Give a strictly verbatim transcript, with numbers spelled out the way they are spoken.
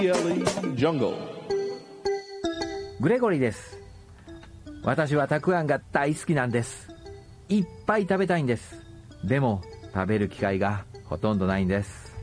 グレゴリーです。私はたくあんが大好きなんです。いっぱい食べたいんです。でも食べる機会がほとんどないんです。